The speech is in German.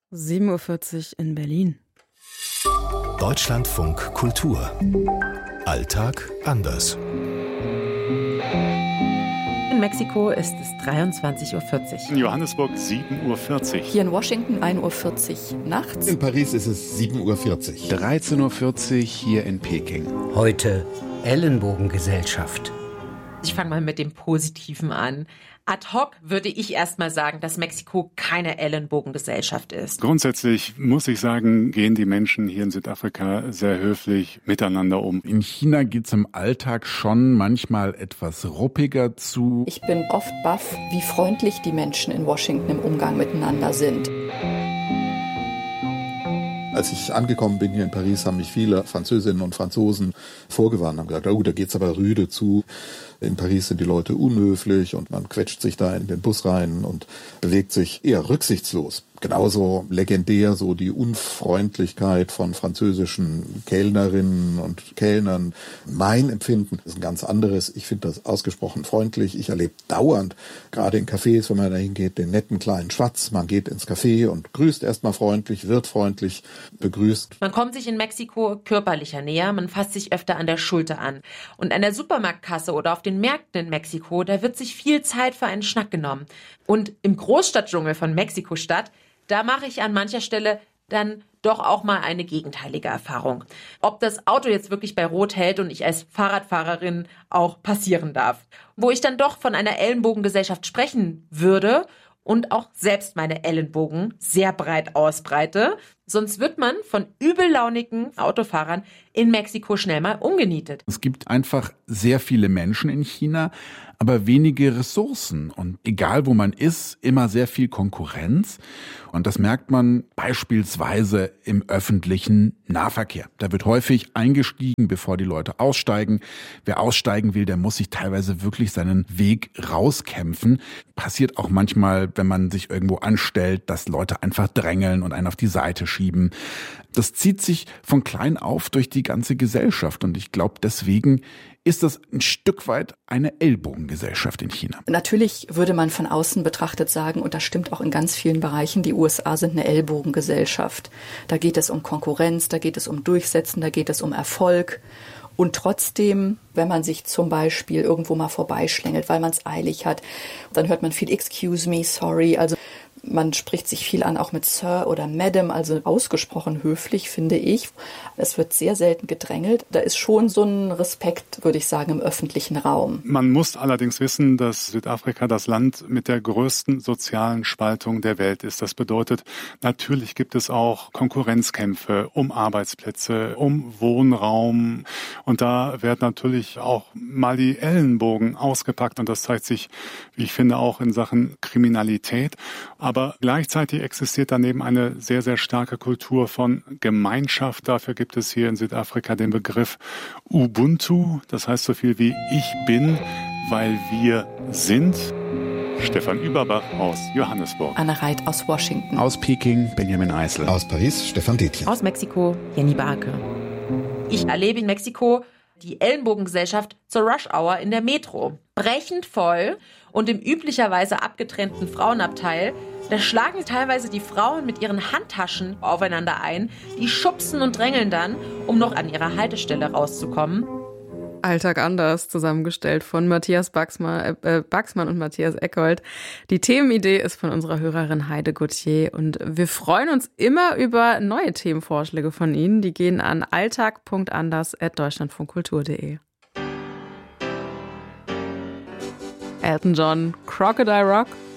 7:40 Uhr in Berlin. Deutschlandfunk Kultur. Alltag anders. In Mexiko ist es 23:40 Uhr. In Johannesburg 7:40 Uhr. Hier in Washington 1:40 Uhr nachts. In Paris ist es 7:40 Uhr. 13:40 Uhr hier in Peking. Heute Ellenbogengesellschaft. Ich fange mal mit dem Positiven an. Ad hoc würde ich erstmal sagen, dass Mexiko keine Ellenbogengesellschaft ist. Grundsätzlich muss ich sagen, gehen die Menschen hier in Südafrika sehr höflich miteinander um. In China geht's im Alltag schon manchmal etwas ruppiger zu. Ich bin oft baff, wie freundlich die Menschen in Washington im Umgang miteinander sind. Als ich angekommen bin hier in Paris, haben mich viele Französinnen und Franzosen vorgewarnt, haben gesagt, da geht's aber rüde zu. In Paris sind die Leute unhöflich und man quetscht sich da in den Bus rein und bewegt sich eher rücksichtslos. Genauso legendär so die Unfreundlichkeit von französischen Kellnerinnen und Kellnern. Mein Empfinden ist ein ganz anderes. Ich finde das ausgesprochen freundlich. Ich erlebe dauernd, gerade in Cafés, wenn man da hingeht, den netten kleinen Schwatz. Man geht ins Café und grüßt erstmal freundlich, wird freundlich begrüßt. Man kommt sich in Mexiko körperlicher näher, man fasst sich öfter an der Schulter an. Und an der Supermarktkasse oder auf den Märkten in Mexiko, da wird sich viel Zeit für einen Schnack genommen. Und im Großstadtdschungel von Mexiko-Stadt, da mache ich an mancher Stelle dann doch auch mal eine gegenteilige Erfahrung. Ob das Auto jetzt wirklich bei Rot hält und ich als Fahrradfahrerin auch passieren darf. Wo ich dann doch von einer Ellenbogengesellschaft sprechen würde und auch selbst meine Ellenbogen sehr breit ausbreite. Sonst wird man von übellaunigen Autofahrern in Mexiko schnell mal umgenietet. Es gibt einfach sehr viele Menschen in China, aber wenige Ressourcen. Und egal wo man ist, immer sehr viel Konkurrenz. Und das merkt man beispielsweise im öffentlichen Nahverkehr. Da wird häufig eingestiegen, bevor die Leute aussteigen. Wer aussteigen will, der muss sich teilweise wirklich seinen Weg rauskämpfen. Passiert auch manchmal, wenn man sich irgendwo anstellt, dass Leute einfach drängeln und einen auf die Seite schieben. Das zieht sich von klein auf durch die ganze Gesellschaft. Und ich glaube, deswegen ist das ein Stück weit eine Ellbogengesellschaft in China. Natürlich würde man von außen betrachtet sagen, und das stimmt auch in ganz vielen Bereichen, die USA sind eine Ellbogengesellschaft. Da geht es um Konkurrenz, da geht es um Durchsetzen, da geht es um Erfolg. Und trotzdem, wenn man sich zum Beispiel irgendwo mal vorbeischlängelt, weil man es eilig hat, dann hört man viel Excuse me, sorry. Also man spricht sich viel an, auch mit Sir oder Madam, also ausgesprochen höflich, finde ich. Es wird sehr selten gedrängelt. Da ist schon so ein Respekt, würde ich sagen, im öffentlichen Raum. Man muss allerdings wissen, dass Südafrika das Land mit der größten sozialen Spaltung der Welt ist. Das bedeutet, natürlich gibt es auch Konkurrenzkämpfe um Arbeitsplätze, um Wohnraum. Und da werden natürlich auch mal die Ellenbogen ausgepackt. Und das zeigt sich, wie ich finde, auch in Sachen Kriminalität. Aber gleichzeitig existiert daneben eine sehr, sehr starke Kultur von Gemeinschaft. Dafür gibt es hier in Südafrika den Begriff Ubuntu. Das heißt so viel wie ich bin, weil wir sind. Stefan Überbach aus Johannesburg. Anna Reit aus Washington. Aus Peking, Benjamin Eisel. Aus Paris, Stefan Detjen. Aus Mexiko, Jenny Barke. Ich erlebe in Mexiko die Ellenbogengesellschaft zur Rush-Hour in der Metro. Brechend voll und im üblicherweise abgetrennten Frauenabteil, da schlagen teilweise die Frauen mit ihren Handtaschen aufeinander ein, die schubsen und drängeln dann, um noch an ihrer Haltestelle rauszukommen. Alltag anders, zusammengestellt von Matthias Baxmann und Matthias Eckold. Die Themenidee ist von unserer Hörerin Heide Gauthier und wir freuen uns immer über neue Themenvorschläge von Ihnen. Die gehen an alltag.anders@deutschlandfunkkultur.de. Elton John, Crocodile Rock.